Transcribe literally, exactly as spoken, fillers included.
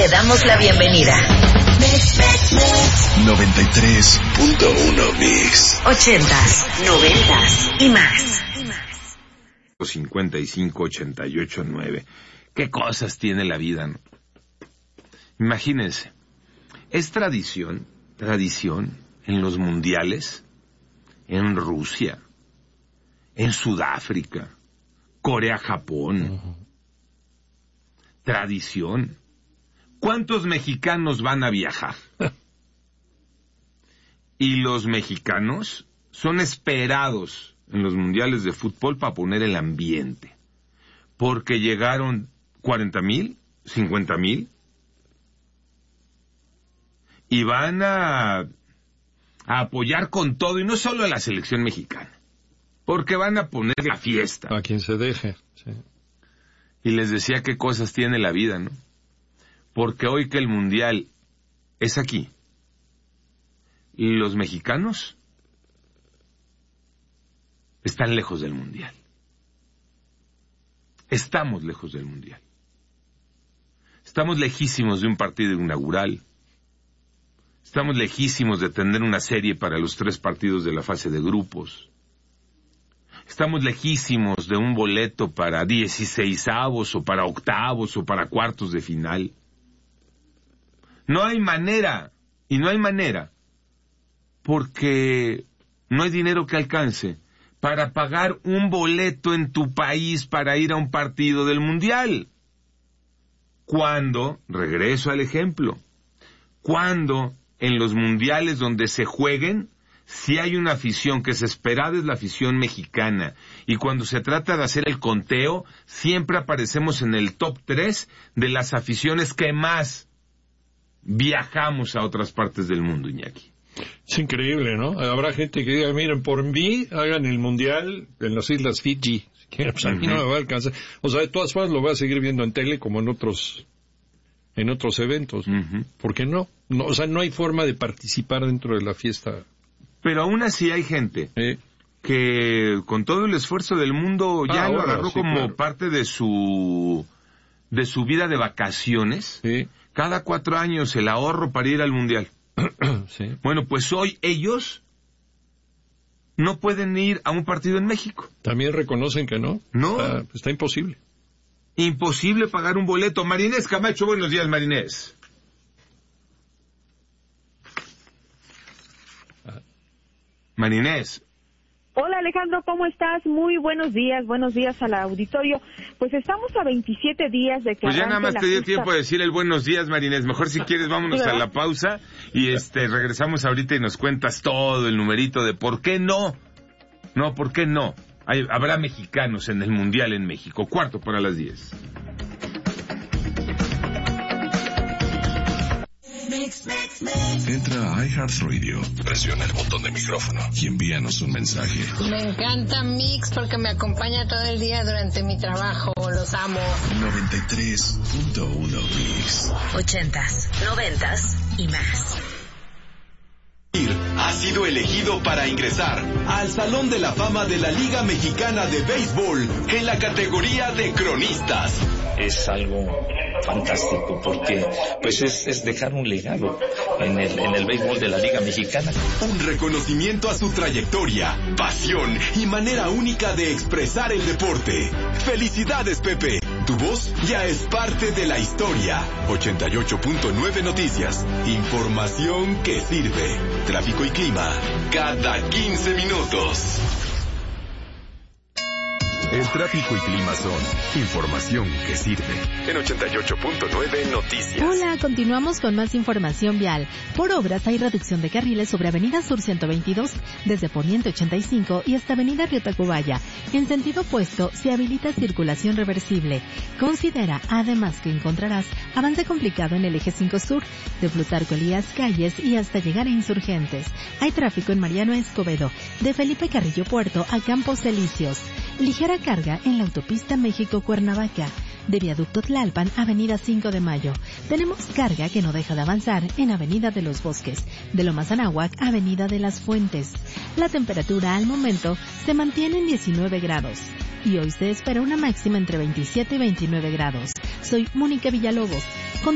Te damos la bienvenida. noventa y tres punto uno Mix. Ochentas, noventas y más. cincuenta y cinco, ochenta y ocho, nueve. ¿Qué cosas tiene la vida, no? Imagínense, es tradición, tradición en los mundiales, en Rusia, en Sudáfrica, Corea, Japón. Uh-huh. Tradición. ¿Cuántos mexicanos van a viajar? Y los mexicanos son esperados en los mundiales de fútbol para poner el ambiente. Porque llegaron cuarenta mil, cincuenta mil. Y van a, a apoyar con todo, y no solo a la selección mexicana. Porque van a poner la fiesta. A quien se deje, sí. Y les decía qué cosas tiene la vida, ¿no? Porque hoy que el mundial es aquí, y los mexicanos están lejos del mundial. Estamos lejos del mundial. Estamos lejísimos de un partido inaugural. Estamos lejísimos de tener una serie para los tres partidos de la fase de grupos. Estamos lejísimos de un boleto para dieciseisavos o para octavos o para cuartos de final. No hay manera, y no hay manera, porque no hay dinero que alcance para pagar un boleto en tu país para ir a un partido del mundial. Cuando, regreso al ejemplo, cuando en los mundiales donde se jueguen, si hay una afición que es esperada, es la afición mexicana. Y cuando se trata de hacer el conteo, siempre aparecemos en el top tres de las aficiones que más viajamos a otras partes del mundo, Iñaki. Es increíble, ¿no? Habrá gente que diga, miren, por mí, hagan el mundial en las Islas Fiji. Pues a mí no me va a alcanzar. O sea, de todas formas lo voy a seguir viendo en tele como en otros en otros eventos. Uh-huh. ¿Por qué no? no? O sea, no hay forma de participar dentro de la fiesta. Pero aún así hay gente ¿Eh? que con todo el esfuerzo del mundo ya ah, lo agarró sí, como claro. parte de su de su vida de vacaciones. Sí. Cada cuatro años el ahorro para ir al mundial. Sí. Bueno, pues hoy ellos no pueden ir a un partido en México. También reconocen que no. No. Está, está imposible. Imposible pagar un boleto. Marinés Camacho, buenos días, Marinés. Marinés. Hola Alejandro, ¿cómo estás? Muy buenos días, buenos días al auditorio. Pues estamos a veintisiete días de que Pues ya nada más te dio justa... tiempo de decir el buenos días, Marinés. Mejor si quieres vámonos a la pausa y este regresamos ahorita y nos cuentas todo el numerito de por qué no. No, ¿por qué no? Hay, habrá mexicanos en el Mundial en México. Cuarto para las diez. Entra a iHeartRadio, presiona el botón de micrófono y envíanos un mensaje. Me encanta Mix porque me acompaña todo el día durante mi trabajo. Los amo. noventa y tres punto uno Mix. Ochentas, noventas y más. Ha sido elegido para ingresar al Salón de la Fama de la Liga Mexicana de Béisbol en la categoría de cronistas. Es algo fantástico porque pues es, es dejar un legado en el, en el béisbol de la Liga Mexicana. Un reconocimiento a su trayectoria, pasión y manera única de expresar el deporte. ¡Felicidades, Pepe! Tu voz ya es parte de la historia. ochenta y ocho punto nueve Noticias. Información que sirve. Tráfico y clima cada quince minutos. El tráfico y clima son información que sirve. En ochenta y ocho punto nueve Noticias. Hola, continuamos con más información vial. Por obras hay reducción de carriles sobre Avenida Sur ciento veintidós, desde Poniente ochenta y cinco y hasta Avenida Río Tacubaya. En sentido opuesto, se habilita circulación reversible. Considera, además, que encontrarás avance complicado en el eje cinco Sur, de Plutarco Elías Calles y hasta llegar a Insurgentes. Hay tráfico en Mariano Escobedo, de Felipe Carrillo Puerto a Campos Elíseos. Ligera carga en la autopista México-Cuernavaca, de Viaducto Tlalpan, Avenida cinco de Mayo. Tenemos carga que no deja de avanzar en Avenida de los Bosques, de Lomas Anáhuac, Avenida de las Fuentes. La temperatura al momento se mantiene en diecinueve grados y hoy se espera una máxima entre veintisiete y veintinueve grados. Soy Mónica Villalobos.